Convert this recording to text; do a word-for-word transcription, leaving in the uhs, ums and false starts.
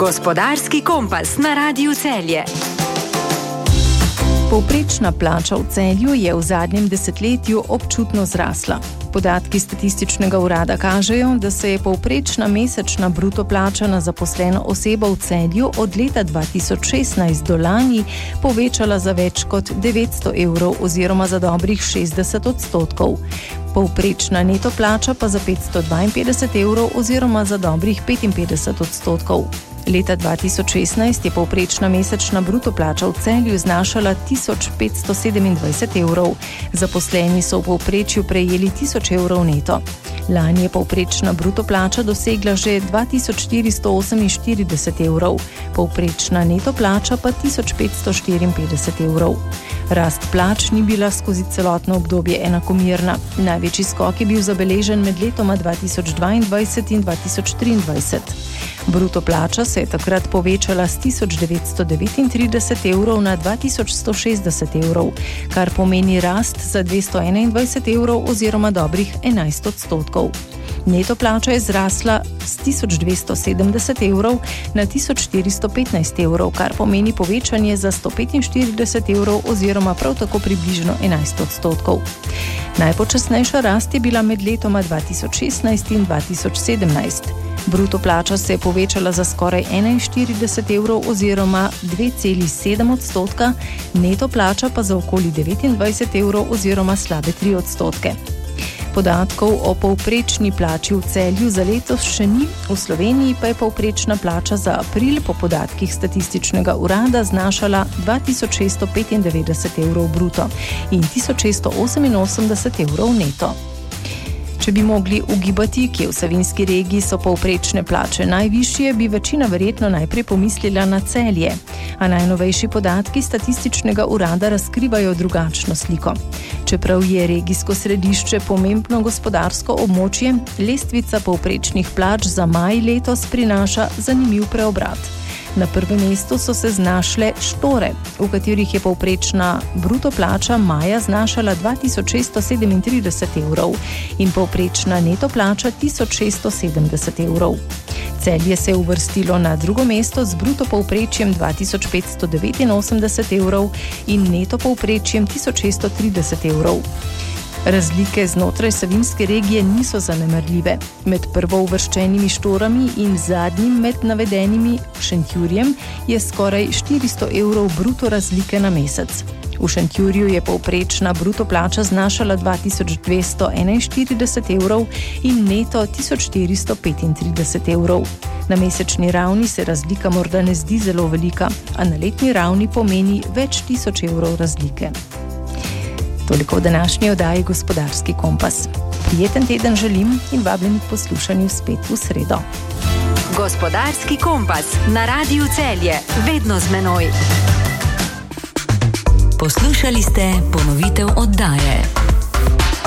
Gospodarski kompas na Radiu Celje. Povprečna plača v Celju je v zadnjem desetletju občutno zrasla. Podatki statističnega urada kažejo, da se je povprečna mesečna bruto plača na zaposleno osebo v Celju od leta dva tisoč šestnajst do lani povečala za več kot devetsto evrov oziroma za dobrih šestdeset odstotkov. Povprečna neto plača pa za petsto dvainpetdeset evrov oziroma za dobrih petinpetdeset odstotkov. Leta dva tisoč šestnajst je povprečna mesečna bruto plača v Celju znašala tisoč petsto sedemindvajset evrov. Zaposleni so v povprečju prejeli tisoč evrov neto. Lani je povprečna bruto plača dosegla že dva tisoč štiristo oseminštirideset evrov, povprečna neto plača pa tisoč petsto štiriinpetdeset evrov. Rast plač ni bila skozi celotno obdobje enakomerna. Največji skok je bil zabeležen med letoma dva tisoč dvaindvajset in dva tisoč triindvajset. Bruto plača se je takrat povečala s tisoč devetsto devetintrideset evrov na dva tisoč sto šestdeset evrov, kar pomeni rast za dvesto enaindvajset evrov oziroma dobrih enajst odstotkov. Neto plača je zrasla s tisoč dvesto sedemdeset evrov na tisoč štiristo petnajst evrov, kar pomeni povečanje za sto petinštirideset evrov oziroma prav tako približno enajst odstotkov. Najpočasnejša rast je bila med letoma dva tisoč šestnajst in dva tisoč sedemnajst. Bruto plača se je povečala za skoraj enainštirideset evrov oziroma dve celi sedem odstotka, neto plača pa za okoli devetindvajset evrov oziroma slabe tri odstotke. Podatkov o povprečni plači v Celju za letos še ni, v Sloveniji pa je povprečna plača za april po podatkih statističnega urada znašala dva tisoč šeststo petindevetdeset evrov bruto in tisoč šeststo oseminosemdeset evrov neto. Če bi mogli ugibati, kje v Savinjski regiji so povprečne plače najvišje, bi večina verjetno najprej pomislila na Celje. A najnovejši podatki statističnega urada razkrivajo drugačno sliko. Čeprav je regijsko središče pomembno gospodarsko območje, lestvica povprečnih plač za maj letos prinaša zanimiv preobrat. Na prvem mestu so se znašle Štore, v katerih je povprečna bruto plača maja znašala dva tisoč šeststo sedemintrideset evrov in povprečna neto plača tisoč šeststo sedemdeset evrov. Celje se je uvrstilo na drugo mesto z bruto povprečjem dva tisoč petsto devetinosemdeset evrov in neto povprečjem tisoč šeststo trideset evrov. Razlike znotraj Savinjske regije niso zanemarljive. Med prvouvrščenimi Štorami in zadnjim med navedenimi Šentjurjem je skoraj štiristo evrov bruto razlike na mesec. V Šentjurju je povprečna bruto plača znašala dva tisoč dvesto enainštirideset evrov in neto tisoč štiristo petintrideset evrov. Na mesečni ravni se razlika morda ne zdi zelo velika, a na letni ravni pomeni več tisoč evrov razlike. Toliko v današnji oddaji Gospodarski kompas. Prijeten teden želim in vabljeni k poslušanju spet v sredo. Gospodarski kompas na Radiu Celje, vedno z menoj. Poslušali ste ponovitev oddaje.